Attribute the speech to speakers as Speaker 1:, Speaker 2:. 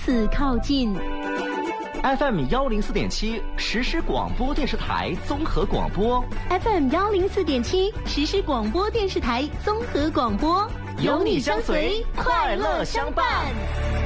Speaker 1: 此靠近。
Speaker 2: FM104.7实时广播电视台综合广播
Speaker 1: FM104.7实时广播电视台综合广播，
Speaker 2: 有你相随，快乐相伴。